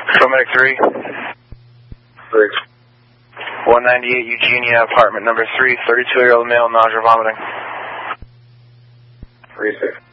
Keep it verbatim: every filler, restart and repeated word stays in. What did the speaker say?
Medic three. Three. one ninety-eight Eugenia, apartment number three, thirty-two-year-old male, nausea, vomiting. Three six.